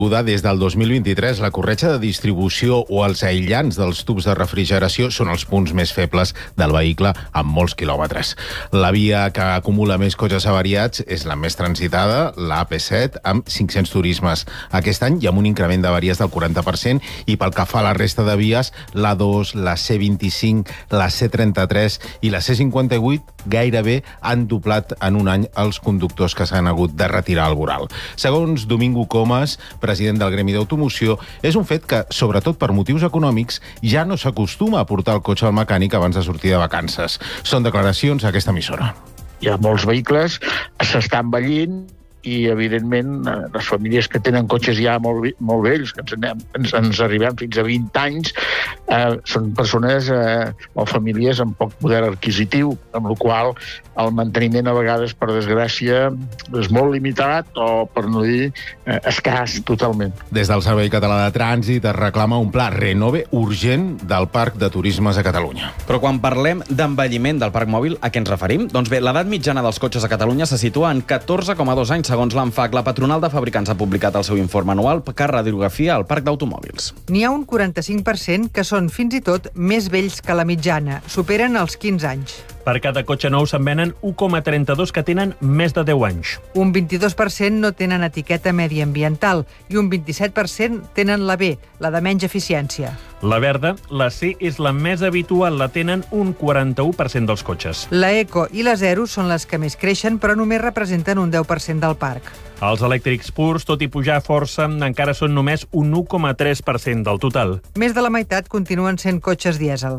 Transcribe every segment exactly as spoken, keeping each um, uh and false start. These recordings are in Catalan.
Des del dos mil vint-i-tres, la corretja de distribució o els aïllants dels tubs de refrigeració són els punts més febles del vehicle amb molts quilòmetres. La via que acumula més cotxes avariats és la més transitada, la A P set, amb cinc-cents turismes aquest any i amb un increment d'avaries del quaranta per cent, i pel que fa a la resta de vies, l'A dos, la C vint-i-cinc, la C trenta-tres i la C cinquanta-vuit gairebé han doblat en un any els conductors que s'han hagut de retirar al voral. Segons Domingo Comas, president del Gremi d'Automoció, és un fet que, sobretot per motius econòmics, ja no s'acostuma a portar el cotxe al mecànic abans de sortir de vacances. Són declaracions a aquesta emissora. Hi ha molts vehicles, s'estan envellint, i, evidentment, les famílies que tenen cotxes ja molt, molt vells, que ens, anem, ens, ens arribem fins a vint anys, eh, són persones eh, o famílies amb poc poder adquisitiu, amb la qual el manteniment a vegades, per desgràcia, és molt limitat o, per no dir, eh, escàs totalment. Des del Servei Català de Trànsit es reclama un pla Renove urgent del parc de turismes a Catalunya. Però quan parlem d'envelliment del parc mòbil, a què ens referim? Doncs bé, l'edat mitjana dels cotxes a Catalunya se situa en catorze coma dos anys. Segons l'ANFAC, la patronal de fabricants ha publicat el seu informe anual que radiografia el parc d'automòbils. N'hi ha un quaranta-cinc per cent que són fins i tot més vells que la mitjana, superen els quinze anys. Per cada cotxe nou se'n venen u coma trenta-dos que tenen més de deu anys. Un vint-i-dos per cent no tenen etiqueta mediambiental i un vint-i-set per cent tenen la B, la de menys eficiència. La verda, la C, és la més habitual, la tenen un quaranta-u per cent dels cotxes. La Eco i la Zero són les que més creixen, però només representen un deu per cent del parc. Els elèctrics purs, tot i pujar força, encara són només un u coma tres per cent del total. Més de la meitat continuen sent cotxes dièsel.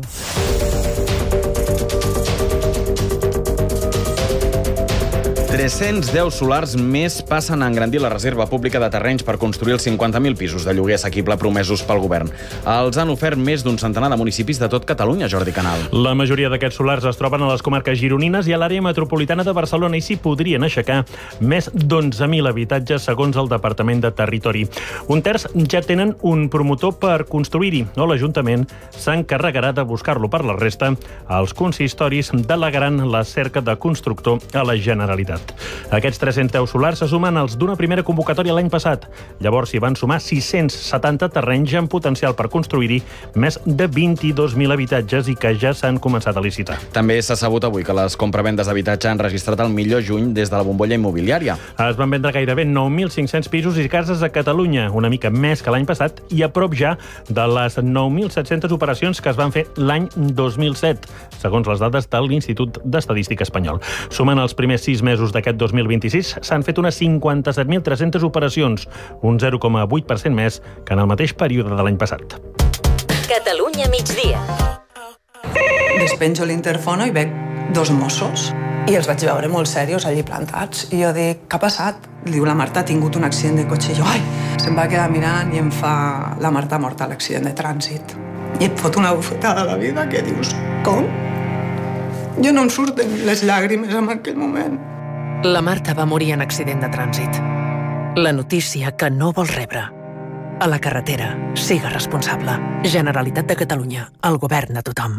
tres-cents deu solars més passen a engrandir la reserva pública de terrenys per construir els cinquanta mil pisos de lloguer assequible promesos pel govern. Els han ofert més d'un centenar de municipis de tot Catalunya, Jordi Canal. La majoria d'aquests solars es troben a les comarques gironines i a l'àrea metropolitana de Barcelona i s'hi podrien aixecar més d'onze mil habitatges, segons el Departament de Territori. Un terç ja tenen un promotor per construir-hi, o l'Ajuntament s'encarregarà de buscar-lo per la resta. Els consistoris delegaran la cerca de constructor a la Generalitat. Aquests tres-cents deu solars se sumen als d'una primera convocatòria l'any passat. Llavors s'hi van sumar sis-cents setanta terrenys amb potencial per construir-hi més de vint-i-dos mil habitatges i que ja s'han començat a licitar. També s'ha sabut avui que les compravendes d'habitatge han registrat el millor juny des de la bombolla immobiliària. Es van vendre gairebé nou mil cinc-cents pisos i cases a Catalunya, una mica més que l'any passat i a prop ja de les nou mil set-centes operacions que es van fer l'any dos mil set, segons les dades de l'Institut d'Estadística Espanyol. Sumant els primers sis mesos d'aquest dos mil vint-i-sis, s'han fet unes cinquanta-set mil tres-centes operacions, un zero coma vuit per cent més que en el mateix període de l'any passat. Catalunya migdia. Despenjo l'interfono i veig dos Mossos i els vaig veure molt serios allí plantats. I jo dic, què ha passat? Diu, la Marta ha tingut un accident de cotxe. I jo, ai, se'm va quedar mirant i em fa, la Marta ha mort a l'accident de trànsit. I et fot una bufetada a la vida que dius, com? Jo no em surten les llàgrimes en aquell moment. La Marta va morir en accident de trànsit. La notícia que no vols rebre. A la carretera, siga responsable. Generalitat de Catalunya, el govern de tothom.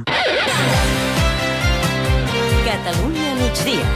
Catalunya migdia.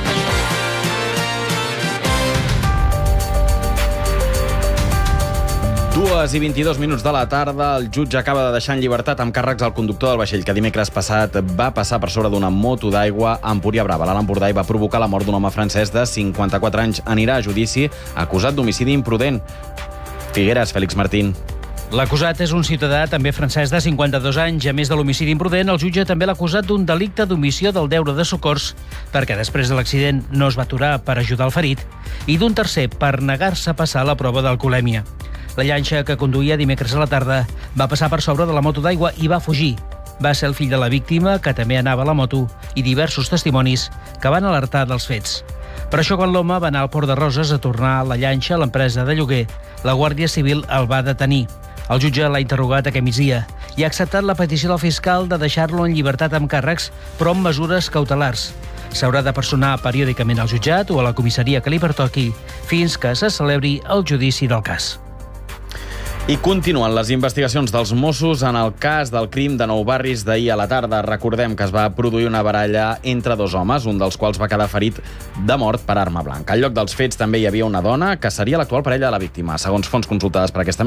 Dues i vint-i-dos minuts de la tarda, el jutge acaba de deixar en llibertat amb càrrecs al conductor del vaixell que dimecres passat va passar per sobre d'una moto d'aigua a Empúria Brava, a l'Alt Empordà, i va provocar la mort d'un home francès de cinquanta-quatre anys. Anirà a judici acusat d'homicidi imprudent. Figueres, Fèlix Martín. L'acusat és un ciutadà també francès de cinquanta-dos anys. A més de l'homicidi imprudent, el jutge també l'ha acusat d'un delicte d'omissió del deure de socors, perquè després de l'accident no es va aturar per ajudar el ferit, i d'un tercer per negar-se a passar la prova d'alcoholèmia. La llanxa que conduïa dimecres a la tarda va passar per sobre de la moto d'aigua i va fugir. Va ser el fill de la víctima, que també anava a la moto, i diversos testimonis que van alertar dels fets. Per això, quan l'home va anar al Port de Roses a tornar a la llanxa a l'empresa de lloguer, la Guàrdia Civil el va detenir. El jutge l'ha interrogat aquest migdia i ha acceptat la petició del fiscal de deixar-lo en llibertat amb càrrecs, però amb mesures cautelars. S'haurà de personar periòdicament al jutjat o a la comissaria que li pertoqui fins que se celebri el judici del cas. I continuen les investigacions dels Mossos en el cas del crim de Nou Barris d'ahir a la tarda. Recordem que es va produir una baralla entre dos homes, un dels quals va quedar ferit de mort per arma blanca. Al lloc dels fets també hi havia una dona que seria l'actual parella de la víctima. Segons fonts consultades per aquesta